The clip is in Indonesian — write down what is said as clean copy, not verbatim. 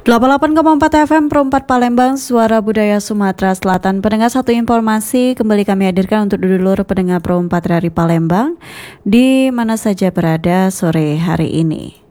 88,4 FM Pro 4 Palembang, Suara Budaya Sumatera Selatan. Pendengar, satu informasi kembali kami hadirkan untuk dulur pendengar Pro 4 dari Palembang, di mana saja berada sore hari ini.